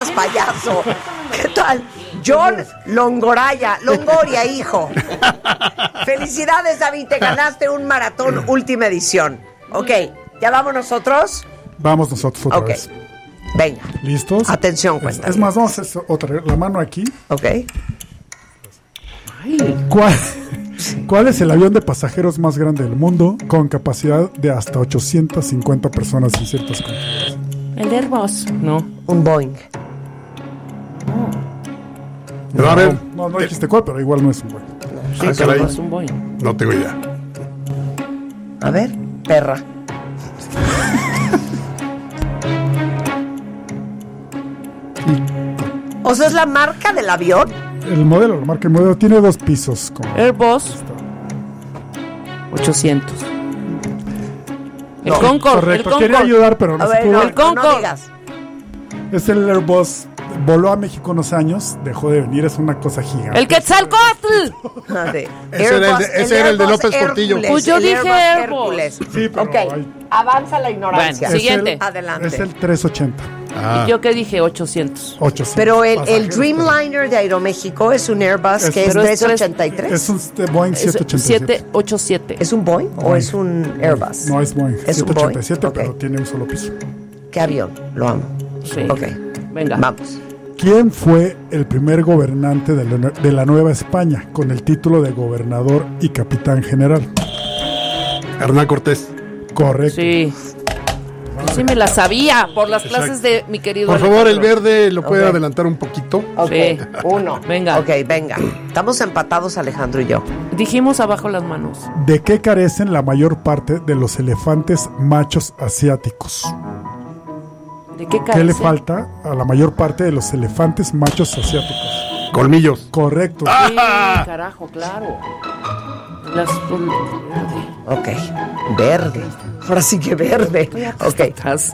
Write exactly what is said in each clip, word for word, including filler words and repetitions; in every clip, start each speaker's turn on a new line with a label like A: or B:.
A: rías, payaso. ¿Qué tal? John Longoraya, Longoria, hijo. Felicidades, David, te ganaste un maratón última edición. Ok, ¿ya vamos nosotros?
B: Vamos nosotros otra
A: Ok.
B: vez.
A: Venga.
B: ¿Listos?
A: Atención, cuenta.
B: Es, es más, vamos a hacer otra, la mano aquí.
A: Ok.
B: ¿Cuál, ¿Cuál es el avión de pasajeros más grande del mundo con capacidad de hasta ochocientas cincuenta personas en ciertas condiciones?
C: El Airbus. No.
A: Un Boeing.
B: No,
D: No, a ver.
B: no, no dijiste cuál, pero igual no es un Boeing.
C: Sí,
D: Ah,
C: pero
D: caray.
C: no es un Boeing.
D: No tengo idea.
A: A ver, perra. O sea, ¿es la marca del avión?
B: El modelo, la marca del modelo, tiene dos pisos. Como
C: Airbus. ochocientos. El
A: No,
C: Concorde. El
B: correcto, quería
C: Concorde.
B: ayudar, pero no
A: A
B: se
A: ver,
B: pudo.
A: no,
C: El
A: no,
C: Concorde.
A: no digas.
B: Es el Airbus. Voló a México unos años, dejó de venir, es una cosa gigante.
C: El Quetzalcóatl.
A: Ah, de
D: Ese era el de-
A: Airbus,
D: ese era el de
A: Airbus
D: López Portillo.
A: Hércules,
C: Pues yo
A: el
C: dije
A: Airbus
C: Airbus.
A: Hércules.
B: Sí, pero
A: Ok,
B: hay-
A: avanza la ignorancia.
C: Bueno,
B: Es
C: siguiente.
B: el-
A: Adelante.
B: Es el trescientos ochenta.
D: Ah.
C: ¿Y yo qué dije? ochocientos.
B: ochocientos.
A: Pero el, el
B: pasajeros,
A: Dreamliner de Aeroméxico es un Airbus
B: Es-
A: que es
C: pero es
A: trescientos ochenta y tres.
B: Es un este, Boeing
C: Es
B: setecientos ochenta y siete.
C: siete ochenta y siete.
A: ¿Es un Boeing o es un Airbus?
B: No, es Boeing.
A: Es un
B: setecientos ochenta y siete,
A: Boeing,
B: pero
A: ok.
B: tiene un solo piso.
A: ¿Qué avión? Lo amo.
C: Sí.
A: Ok,
C: Venga.
A: vamos.
B: ¿Quién fue el primer gobernante de la, de la Nueva España con el título de gobernador y capitán general?
D: Hernán Cortés.
B: Correcto.
C: Sí. Yo sí me la sabía por las
D: Exacto.
C: clases de mi querido
D: Por favor, el
C: Alejandro.
D: verde lo puede
A: Ok.
D: adelantar un poquito.
A: Ok,
C: Sí.
A: uno.
C: Venga.
A: Ok, venga. Estamos empatados, Alejandro y yo.
C: Dijimos abajo las manos.
B: ¿De qué carecen la mayor parte de los elefantes machos asiáticos?
C: ¿De qué
B: ¿Qué le
C: carece?
B: falta a la mayor parte de los elefantes machos asiáticos?
D: Colmillos.
B: Correcto.
C: Sí, carajo, claro. Las
A: Ok, verde. Ahora sí que verde. Ok,
C: Estás-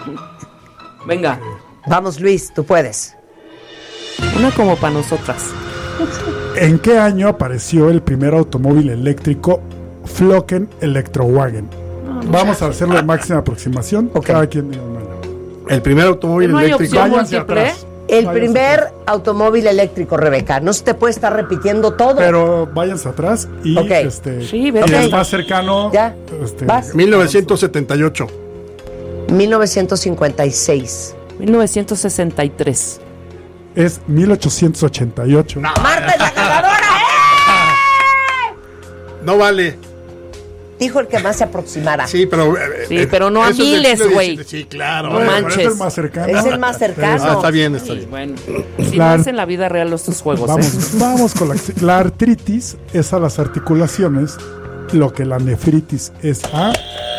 C: Venga,
A: vamos Luis, tú puedes.
C: una como para nosotras.
B: ¿En qué año apareció el primer automóvil eléctrico Flocken Electrowagen? Vamos a hacerlo de máxima aproximación.
A: Ok.
B: Cada quien diga un año.
D: El primer automóvil
C: ¿No hay
D: eléctrico.
C: opción
B: Váyanse
C: múltiple?
B: atrás.
A: El
B: Váyanse
A: primer
B: atrás.
A: automóvil eléctrico, Rebeca. No se te puede estar repitiendo todo.
B: Pero váyanse atrás y
A: Ok.
B: este
C: Sí,
B: y
C: vete.
B: el más cercano.
A: Ya.
B: este,
A: Vas.
D: mil novecientos setenta y ocho.
A: mil novecientos cincuenta y seis.
C: mil novecientos sesenta y tres.
B: Es mil ochocientos ochenta y ocho.
A: ¡Marta es la ganadora! ¡Eh!
D: No vale.
A: Dijo el que más se aproximara.
D: Sí, pero. eh,
C: Sí,
D: eh,
C: pero no a
D: eso es del
C: miles,
D: siglo
C: güey.
D: diecisiete. Sí, claro.
C: No
D: Bueno,
B: Pero
C: manches.
B: es el más cercano.
A: Es el más cercano.
D: Ah, está bien, está bien.
C: Bueno, si
B: La-
C: no es en la vida real estos juegos.
B: Vamos,
C: ¿eh?
B: vamos con la, la artritis es a las articulaciones lo que la nefritis es a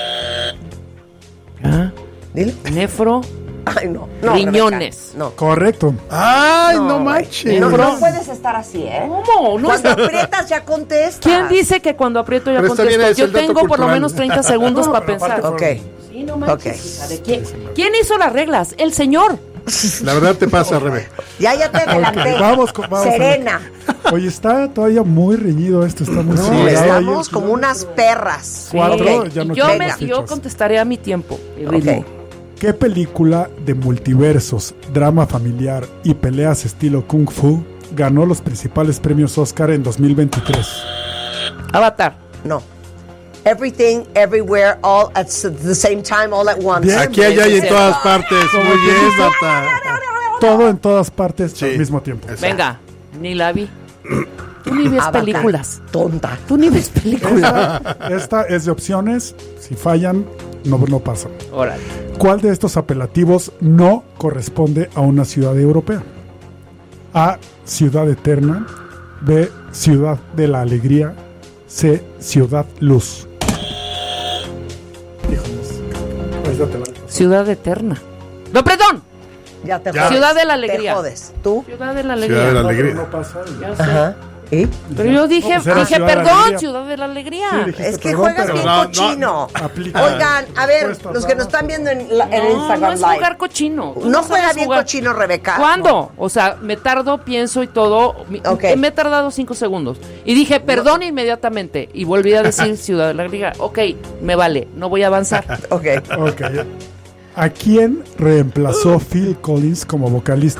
C: Ah,
A: Dile.
C: nefro.
A: Ay, no. no
C: Riñones.
A: Rebeca, no.
B: correcto.
D: Ay, no,
A: No, güey.
D: manches.
A: No, no puedes estar así, ¿eh?
C: ¿Cómo? No
A: Cuando
C: es-
A: aprietas ya contestas.
C: ¿Quién dice que cuando aprieto ya
D: Pero está bien,
C: contesto?
D: es
C: Yo
D: el dato
C: tengo por lo
D: cultural.
C: menos treinta segundos
B: No,
C: para
B: pero aparte
C: pensar.
A: Ok.
C: Sí, no manches,
A: Ok.
C: hija, ¿de quién? ¿Quién hizo las reglas? El señor.
D: La verdad te pasa, Rebe.
A: Ya, ya te adelanté.
B: Ok, vamos con- vamos a ver.
A: Serena.
B: Oye, está todavía muy reñido esto, está muy
A: No,
B: cerrado ahí
A: estamos
B: el-
A: como unas perras.
B: Cuatro,
A: Ok.
B: ya no
C: yo,
B: tengo
C: me,
A: Venga.
C: yo
B: fichas.
C: contestaré a mi tiempo y ritmo.
A: Ok.
B: ¿Qué película de multiversos, drama familiar y peleas estilo Kung Fu ganó los principales premios Oscar en dos mil veintitrés?
C: Avatar.
A: No. Everything, everywhere, all at s- the same time, all at once.
B: Bien.
D: Aquí, allá y en todas partes. Muy bien, Marta.
B: Todo en todas partes
D: Sí.
B: al mismo tiempo.
C: Venga, ni la vi. Tú ni ves
A: Avatar.
C: películas.
A: Tonta.
C: Tú ni ves películas.
B: Esta, esta es de opciones, si fallan, no, no pasan.
C: Órale.
B: ¿Cuál de estos apelativos no corresponde a una ciudad europea? A. Ciudad Eterna. B. Ciudad de la Alegría. C. Ciudad Luz. Híjoles. Pues ya te la-
C: Ciudad Eterna. ¡No, perdón!
A: Ya te
D: Ya.
A: jodes.
C: Ciudad de la Alegría.
A: Te jodes. ¿Tú?
C: Ciudad de la Alegría.
D: Ciudad de la
B: No, pero
D: Alegría.
B: no pasa.
C: Ya sé.
A: Ajá. ¿Y?
C: Pero yo dije,
B: No, pues era
C: dije
B: Ciudad de la
C: perdón,
B: Alegría.
C: Ciudad de la Alegría.
B: Sí, dijiste
A: Es que
B: perdón,
A: juegas
B: pero
A: bien
D: no, no,
A: cochino.
B: aplica.
A: Oigan, a ver,
B: Respuesta,
A: los que nos
B: vamos.
A: están viendo en, la- en
C: no,
A: Instagram
C: no es
A: Live.
C: jugar cochino. Tú
A: No juega
C: sabes
A: bien
C: jugar.
A: cochino, Rebeca.
C: ¿Cuándo? O sea, me tardo, pienso y todo. Mi-
A: Ok.
C: Me he tardado cinco segundos. Y dije, perdón inmediatamente. Y volví a decir Ciudad de la Alegría. Ok, me vale, no voy a avanzar.
A: Ok.
B: Ok. ¿A quién reemplazó Phil Collins como vocalista